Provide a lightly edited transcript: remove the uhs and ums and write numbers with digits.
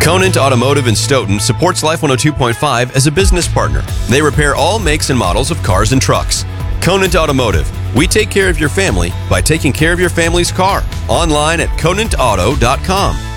Conant Automotive in Stoughton supports Life 102.5 as a business partner. They repair all makes and models of cars and trucks. Conant Automotive. We take care of your family by taking care of your family's car. Online at conantauto.com.